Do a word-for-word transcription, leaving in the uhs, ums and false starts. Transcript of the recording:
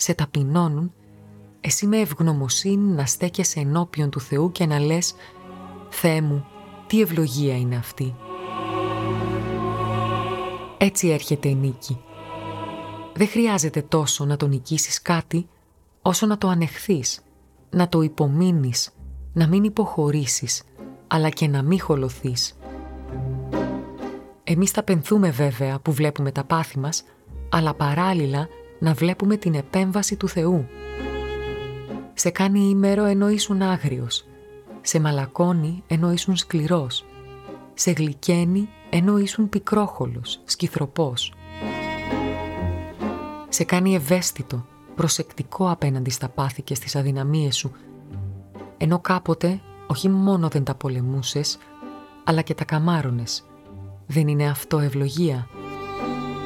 σε ταπεινώνουν, εσύ με ευγνωμοσύνη να στέκεσαι ενώπιον του Θεού και να λες «Θεέ μου, τι ευλογία είναι αυτή». Έτσι έρχεται η νίκη. Δεν χρειάζεται τόσο να το νικήσεις κάτι, όσο να το ανεχθείς, να το υπομείνεις, να μην υποχωρήσεις, αλλά και να μην χολωθείς. Εμείς θα πενθούμε βέβαια που βλέπουμε τα πάθη μας, αλλά παράλληλα να βλέπουμε την επέμβαση του Θεού. Σε κάνει ήμερο ενώ ήσουν άγριος, σε μαλακώνει ενώ ήσουν σκληρός, σε γλυκαίνει ενώ ήσουν πικρόχολος, σκυθροπός. Σε κάνει ευαίσθητο, προσεκτικό απέναντι στα πάθη και στις αδυναμίες σου, ενώ κάποτε όχι μόνο δεν τα πολεμούσες, αλλά και τα καμάρωνες. Δεν είναι αυτό ευλογία?